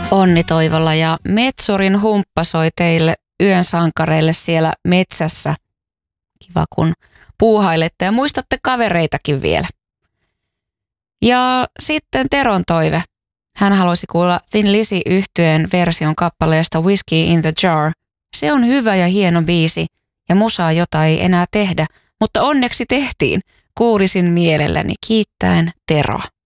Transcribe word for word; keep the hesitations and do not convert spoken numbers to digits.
Onni Toivola ja Metsurin humppa soi teille yön sankareille siellä metsässä. Kiva kun puuhailette ja muistatte kavereitakin vielä. Ja sitten Teron toive. Hän haluaisi kuulla Thin Lizzy -yhtyeen version kappaleesta Whiskey in the Jar. Se on hyvä ja hieno biisi ja musaa, jota ei enää tehdä, mutta onneksi tehtiin. Kuulisin mielelläni kiittäen Teroa.